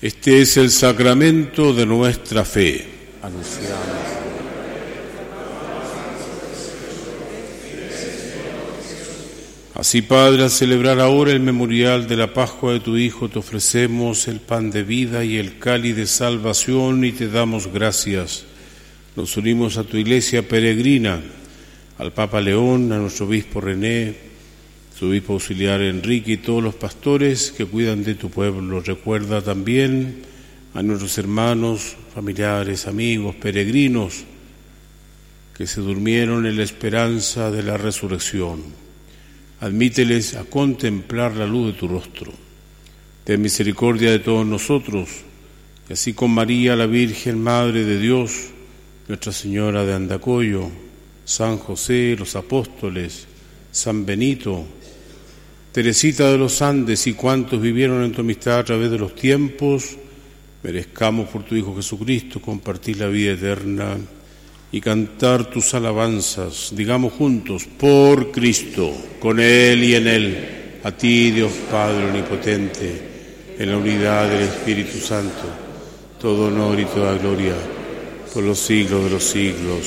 Este es el sacramento de nuestra fe. Anunciamos. Así, Padre, al celebrar ahora el memorial de la Pascua de tu Hijo, te ofrecemos el pan de vida y el cáliz de salvación y te damos gracias. Nos unimos a tu iglesia peregrina, al Papa León, a nuestro obispo René, su obispo auxiliar Enrique y todos los pastores que cuidan de tu pueblo. Recuerda también a nuestros hermanos, familiares, amigos, peregrinos que se durmieron en la esperanza de la resurrección. Admíteles a contemplar la luz de tu rostro. Ten misericordia de todos nosotros, y así con María, la Virgen Madre de Dios, Nuestra Señora de Andacollo, San José, los apóstoles, San Benito, Teresita de los Andes y cuantos vivieron en tu amistad a través de los tiempos, merezcamos por tu Hijo Jesucristo compartir la vida eterna y cantar tus alabanzas. Digamos juntos: por Cristo, con Él y en Él, a ti, Dios Padre omnipotente, en la unidad del Espíritu Santo, todo honor y toda gloria por los siglos de los siglos.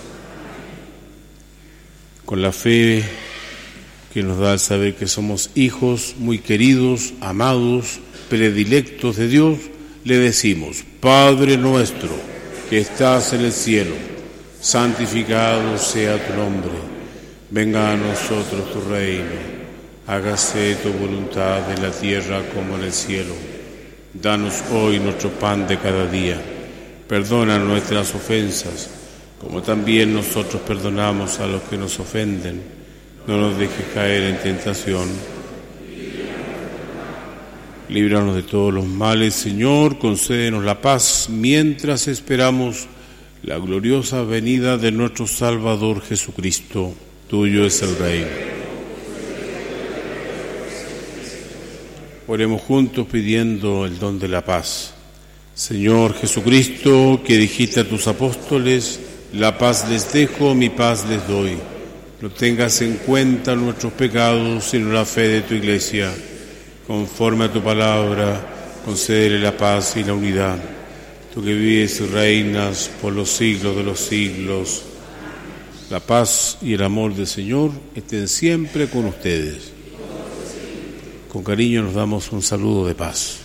Con la fe que nos da el saber que somos hijos muy queridos, amados, predilectos de Dios, le decimos: Padre nuestro que estás en el cielo, santificado sea tu nombre, venga a nosotros tu reino, hágase tu voluntad en la tierra como en el cielo. Danos hoy nuestro pan de cada día, perdona nuestras ofensas, como también nosotros perdonamos a los que nos ofenden. No nos dejes caer en tentación, líbranos de todos los males, Señor, concédenos la paz mientras esperamos la gloriosa venida de nuestro Salvador Jesucristo. Tuyo es el reino. Oremos juntos pidiendo el don de la paz. Señor Jesucristo, que dijiste a tus apóstoles: la paz les dejo, mi paz les doy. No tengas en cuenta nuestros pecados, sino la fe de tu iglesia. Conforme a tu palabra, concédele la paz y la unidad. Tú que vives y reinas por los siglos de los siglos, la paz y el amor del Señor estén siempre con ustedes. Con cariño nos damos un saludo de paz.